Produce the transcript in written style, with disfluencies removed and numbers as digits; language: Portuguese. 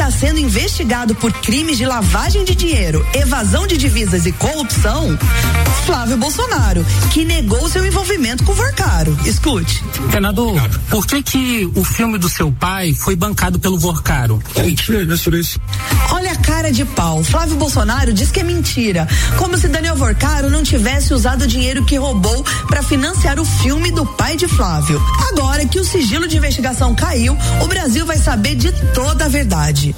está sendo investigado por crimes de lavagem de dinheiro, evasão de divisas e corrupção? Flávio Bolsonaro, que negou seu envolvimento com o Vorcaro. Escute. Senador, por que o filme do seu pai foi bancado pelo Vorcaro? Olha a cara de pau. Flávio Bolsonaro diz que é mentira. Como se Daniel Vorcaro não tivesse usado o dinheiro que roubou para financiar o filme do pai de Flávio. Agora que o sigilo de investigação caiu, o Brasil vai saber de toda a verdade.